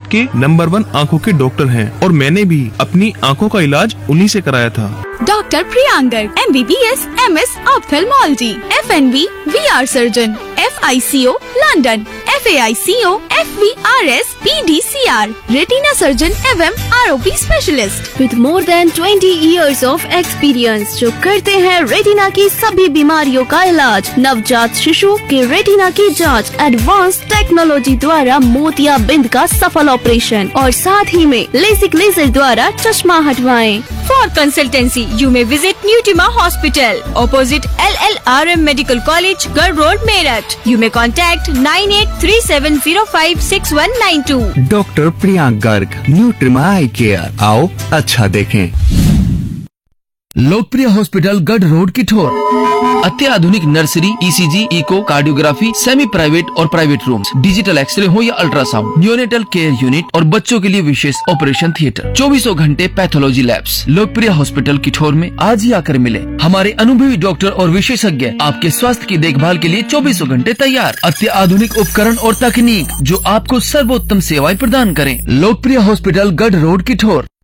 के नंबर 1 आँखों के डॉक्टर हैं और मैंने भी अपनी आँखों का इलाज उन्हीं से कराया था। Doctor प्रियांगर MBBS MS ophthalmology, FNB VR surgeon, FICO London, FAICO FVRS PDCR retina surgeon एवं ROP specialist with more than 20 years of experience, जो करते हैं रेटिना की सभी बीमारियों का इलाज, नवजात शिशु के रेटिना की जांच, एडवांस टेक्नोलॉजी द्वारा मोतियाबिंद का सफल ऑपरेशन और साथ ही में लेसिक लेजर द्वारा चश्मा हटवाएं। For consultancy, you may visit Newtima Hospital, opposite LLRM Medical College, Garh Road, Meerut. You may contact 9837056192. Doctor Priyank Garg, न्यूट्रिमा I care. आओ अच्छा देखें। लोकप्रिय हॉस्पिटल गढ़ रोड किठौर, अत्याधुनिक nursery, ECG, eco, cardiography, semi private और प्राइवेट रूम्स, डिजिटल एक्सरे हो या ultrasound, neonatal care unit और बच्चों के लिए विशेष ऑपरेशन थिएटर, 24 घंटे पैथोलॉजी लैब्स। लोकप्रिय हॉस्पिटल किठौर में आज ही आकर मिले। हमारे अनुभवी डॉक्टर और विशेषज्ञ आपके स्वास्थ्य की देखभाल के लिए 24 घंटे तैयार। अत्याधुनिक उपकरण और तकनीक जो आपको सर्वोत्तम सेवाएं प्रदान करें। लोकप्रिय हॉस्पिटल गढ़ रोड किठौर।